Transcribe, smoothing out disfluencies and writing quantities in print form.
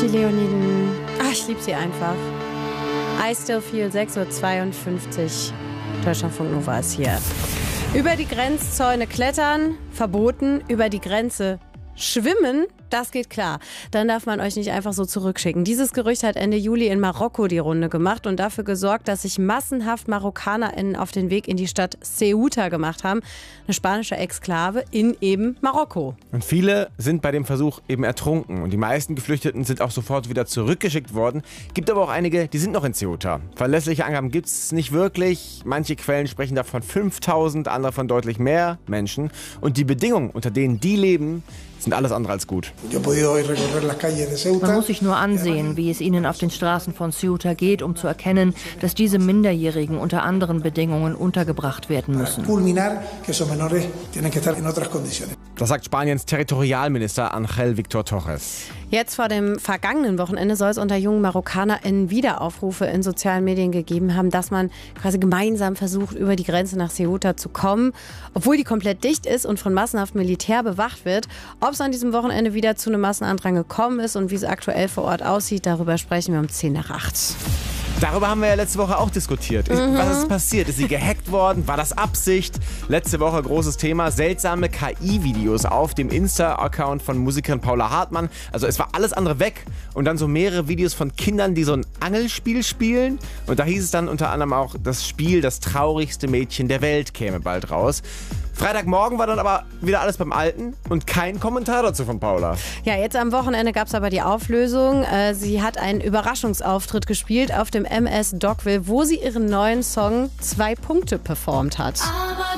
Die Leoniden. Ach, ich liebe sie einfach. I Still Feel, 6:52 Uhr. Deutschlandfunk Nova ist hier. Über die Grenzzäune klettern, verboten. Über die Grenze schwimmen, das geht klar. Dann darf man euch nicht einfach so zurückschicken. Dieses Gerücht hat Ende Juli in Marokko die Runde gemacht und dafür gesorgt, dass sich massenhaft MarokkanerInnen auf den Weg in die Stadt Ceuta gemacht haben. Eine spanische Exklave in eben Marokko. Und viele sind bei dem Versuch eben ertrunken. Und die meisten Geflüchteten sind auch sofort wieder zurückgeschickt worden. Gibt aber auch einige, die sind noch in Ceuta. Verlässliche Angaben gibt es nicht wirklich. Manche Quellen sprechen davon 5.000, andere von deutlich mehr Menschen. Und die Bedingungen, unter denen die leben, sind alles andere als gut. Man muss sich nur ansehen, wie es ihnen auf den Straßen von Ceuta geht, um zu erkennen, dass diese Minderjährigen unter anderen Bedingungen untergebracht werden müssen. Das sagt Spaniens Territorialminister Ángel Víctor Torres. Jetzt vor dem vergangenen Wochenende soll es unter jungen MarokkanerInnen wieder Aufrufe in sozialen Medien gegeben haben, dass man quasi gemeinsam versucht, über die Grenze nach Ceuta zu kommen, obwohl die komplett dicht ist und von massenhaft Militär bewacht wird. Ob es an diesem Wochenende wieder zu einem Massenandrang gekommen ist und wie es aktuell vor Ort aussieht, darüber sprechen wir um 7:50. Darüber haben wir ja letzte Woche auch diskutiert. Was ist passiert? Ist sie gehackt worden? War das Absicht? Letzte Woche großes Thema. Seltsame KI-Videos auf dem Insta-Account von Musikerin Paula Hartmann. Also es war alles andere weg. Und dann so mehrere Videos von Kindern, die so ein Angelspiel spielen. Und da hieß es dann unter anderem auch, das Spiel Das traurigste Mädchen der Welt käme bald raus. Freitagmorgen war dann aber wieder alles beim Alten und kein Kommentar dazu von Paula. Ja, jetzt am Wochenende gab es aber die Auflösung. Sie hat einen Überraschungsauftritt gespielt auf dem MS Dockville, wo sie ihren neuen Song 2 Punkte performt hat.